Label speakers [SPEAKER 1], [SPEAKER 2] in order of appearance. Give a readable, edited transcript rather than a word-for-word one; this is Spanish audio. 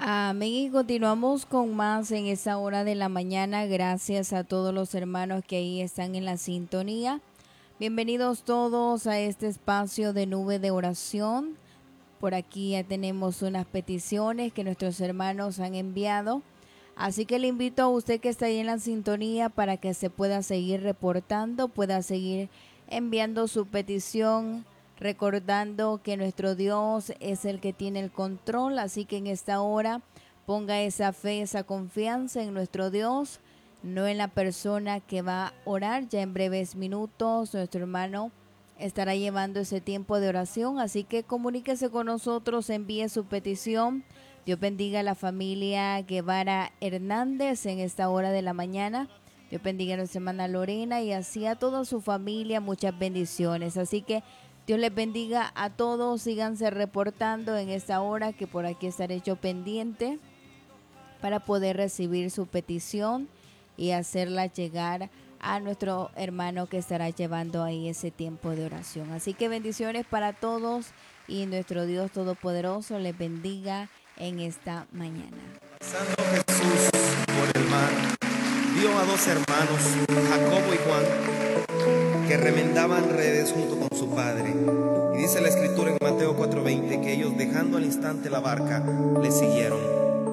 [SPEAKER 1] Amén. Y continuamos con más en esta hora de la mañana. Gracias a todos los hermanos que ahí están en la sintonía. Bienvenidos todos a este espacio de nube de oración. Por aquí ya tenemos unas peticiones que nuestros hermanos han enviado. Así que le invito a usted que está ahí en la sintonía para que se pueda seguir reportando, pueda seguir enviando su petición, recordando que nuestro Dios es el que tiene el control. Así que en esta hora ponga esa fe, esa confianza en nuestro Dios, no en la persona que va a orar. Ya en breves minutos nuestro hermano estará llevando ese tiempo de oración, así que comuníquese con nosotros, envíe su petición. Dios bendiga a la familia Guevara Hernández en esta hora de la mañana. Dios bendiga a nuestra hermana Lorena y así a toda su familia, muchas bendiciones. Así que Dios les bendiga a todos, síganse reportando en esta hora que por aquí estaré yo pendiente para poder recibir su petición y hacerla llegar a nuestro hermano que estará llevando ahí ese tiempo de oración. Así que bendiciones para todos y nuestro Dios Todopoderoso les bendiga en esta mañana.
[SPEAKER 2] Pasando Jesús por el mar, vio a dos hermanos, Jacobo y Juan, que remendaban redes junto con su padre. Y dice la escritura en Mateo 4:20 que ellos, dejando al instante la barca, le siguieron.